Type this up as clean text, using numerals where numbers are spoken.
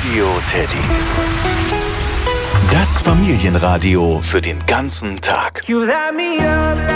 Radio Teddy. Das Familienradio für den ganzen Tag. You light me up like